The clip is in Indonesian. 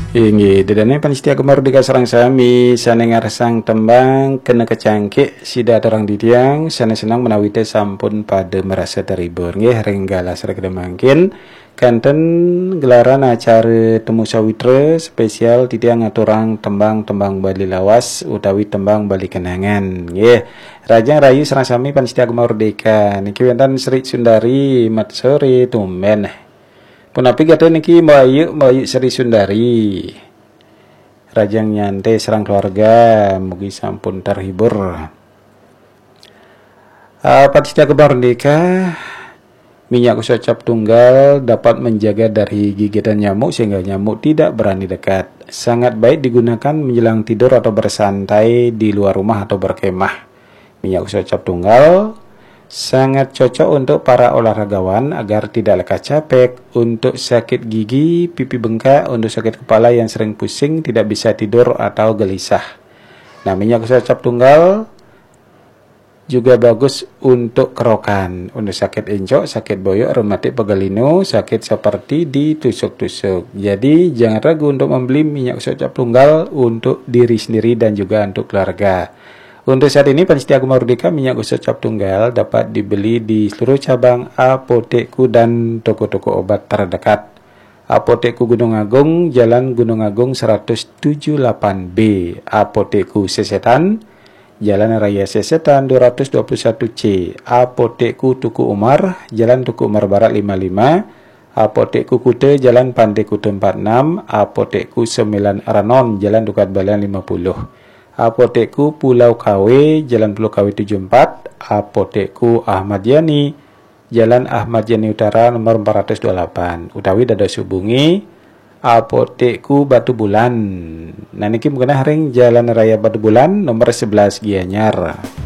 Inggih, dedane panitia kemardika sareng sami sanengar sang tembang kena kecangkik sida terang ditiang sana senang menawi teh sampun pada merasa terhibur nggih renggala sregeda mangkin kanten gelaran acara temu sawitra spesial titiang aturang tembang-tembang Bali lawas utawi tembang Bali kenangan nggih Rajang Rayu sareng sami panitia kemardika niki wonten Sri Sundari mat sore tumben Punapi kata niki Mbak Sri Sundari Rajang nyantai serang keluarga mugi sampun terhibur Panitia Kemardika minyak usocap tunggal dapat menjaga dari gigitan nyamuk sehingga nyamuk tidak berani dekat sangat baik digunakan menjelang tidur atau bersantai di luar rumah atau berkemah minyak usocap tunggal sangat cocok untuk para olahragawan agar tidak lekas capek, untuk sakit gigi, pipi bengkak, untuk sakit kepala yang sering pusing, tidak bisa tidur atau gelisah. Nah, minyak usocap tunggal juga bagus untuk kerokan, untuk sakit encok, sakit boyok, rematik pegalino, sakit seperti ditusuk-tusuk. Jadi, jangan ragu untuk membeli minyak usocap tunggal untuk diri sendiri dan juga untuk keluarga. Untuk saat ini panitia Kemardika minyak usocap tunggal dapat dibeli di seluruh cabang apotekku dan toko-toko obat terdekat. Apotekku Gunung Agung, Jalan Gunung Agung 178B. Apotekku Sesetan, Jalan Raya Sesetan 221C. Apotekku Tuku Umar, Jalan Tuku Umar Barat 55. Apotekku Kute, Jalan Pantai Kute 46. Apotekku 9 Aranon, Jalan Dukat Balian 50. Apotekku Pulau KW, Jalan Pulau KW 74, Apotekku Ahmad Yani, Jalan Ahmad Yani Utara nomor 428. Utawi dados hubungi Apotekku Batu Bulan. Nah niki mungkin haring Jalan Raya Batu Bulan nomor 11 Gianyar.